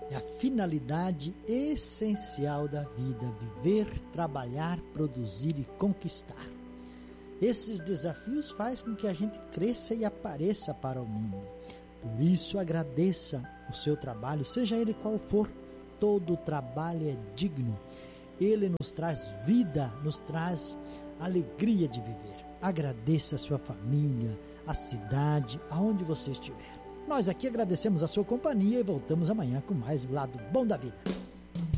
É a finalidade essencial da vida: viver, trabalhar, produzir e conquistar. Esses desafios fazem com que a gente cresça e apareça para o mundo. Por isso, agradeça o seu trabalho, seja ele qual for. Todo trabalho é digno. Ele nos traz vida, nos traz alegria de viver. Agradeça a sua família, a cidade, aonde você estiver. Nós aqui agradecemos a sua companhia e voltamos amanhã com mais o Lado Bom da Vida.